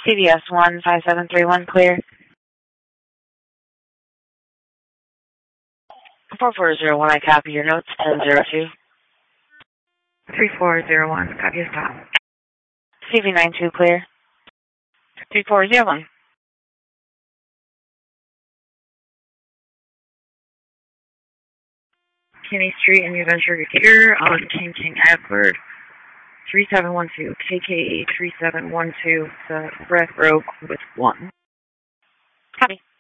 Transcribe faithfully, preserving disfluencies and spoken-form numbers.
C B S one five seven three one, clear. four four zero one, I copy your notes, ten zero two. three four zero one, copy a stop. C V nine two, clear. three four zero one. Kinney Street in New Venture here on King King Edward, three seven one two, K K E three seven one two, the Red Rogue with one. Copy.